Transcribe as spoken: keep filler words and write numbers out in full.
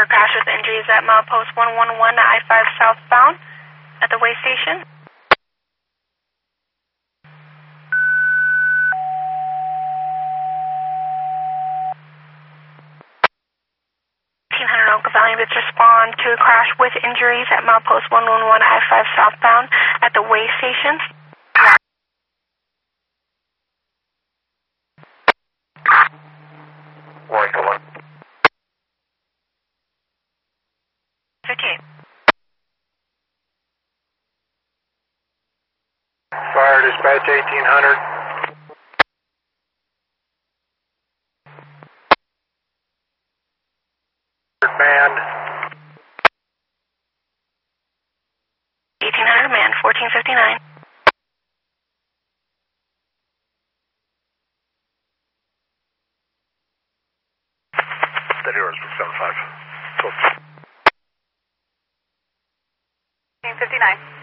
a crash with injuries at milepost one one one I five southbound at the way station. eighteen hundred Oka Valley, let's respond to a crash with injuries at milepost one one one I five southbound at the way station. fifty-eight. Fire dispatch eighteen hundred. Band. eighteen hundred man, fourteen fifty-nine. Steady orders for seven five. fifteen fifty-nine.